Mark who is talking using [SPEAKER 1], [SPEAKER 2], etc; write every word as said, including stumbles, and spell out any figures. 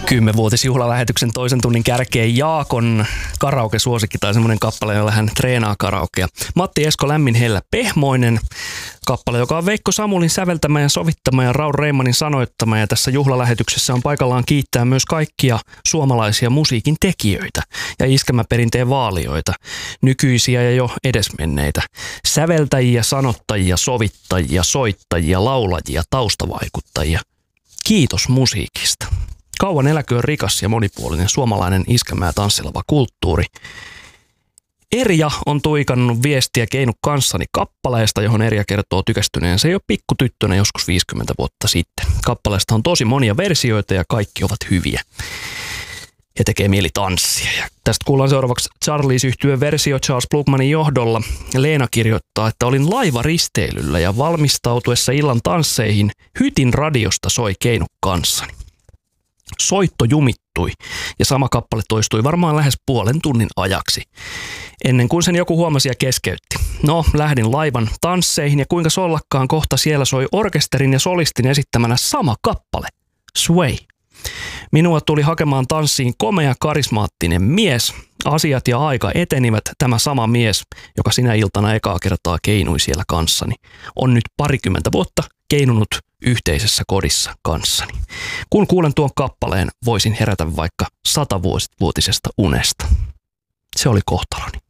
[SPEAKER 1] Kymmenvuotisjuhlalähetyksen toisen tunnin kärkeen Jaakon karaoke-suosikki tai semmoinen kappale, jolla hän treenaa karaokea. Matti Esko Lämmin hellä pehmoinen kappale, joka on Veikko Samulin säveltämä ja sovittama ja Raul Reimanin sanoittama. Ja tässä juhlalähetyksessä on paikallaan kiittää myös kaikkia suomalaisia musiikin tekijöitä ja iskelmäperinteen vaalijoita, nykyisiä ja jo edesmenneitä. Säveltäjiä, sanottajia, sovittajia, soittajia, laulajia, taustavaikuttajia. Kiitos musiikista. Kauan eläköön rikas ja monipuolinen suomalainen iskelmä- ja tanssilava kulttuuri. Erja on tuikannut viestiä Keinu kanssani kappaleesta, johon Erja kertoo tykästyneensä jo pikkutyttönä joskus viisikymmentä vuotta sitten. Kappaleesta on tosi monia versioita ja kaikki ovat hyviä. Ja tekee mieli tanssia. Ja tästä kuullaan seuraavaksi Charlies-yhtyeen versio Charles Blugmanin johdolla. Leena kirjoittaa, että olin laivaristeilyllä ja valmistautuessa illan tansseihin Hytin radiosta soi Keinu kanssani. Soitto jumittui ja sama kappale toistui varmaan lähes puolen tunnin ajaksi, ennen kuin sen joku huomasi ja keskeytti. No, lähdin laivan tansseihin ja kuinka sollakkaan kohta siellä soi orkesterin ja solistin esittämänä sama kappale, Sway. Minua tuli hakemaan tanssiin komea karismaattinen mies. Asiat ja aika etenivät. Tämä sama mies, joka sinä iltana ekaa kertaa keinui siellä kanssani, on nyt parikymmentä vuotta keinunut yhteisessä kodissa kanssani. Kun kuulen tuon kappaleen, voisin herätä vaikka satavuotisesta unesta. Se oli kohtaloni.